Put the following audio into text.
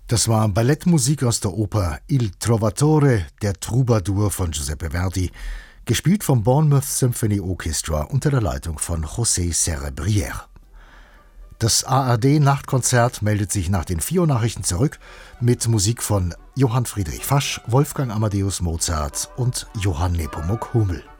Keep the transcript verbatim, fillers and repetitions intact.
Das war Ballettmusik aus der Oper Il Trovatore, der Troubadour von Giuseppe Verdi, gespielt vom Bournemouth Symphony Orchestra unter der Leitung von José Cerebrière. Das A R D-Nachtkonzert meldet sich nach den vier Uhr Nachrichten zurück mit Musik von Johann Friedrich Fasch, Wolfgang Amadeus Mozart und Johann Nepomuk Hummel.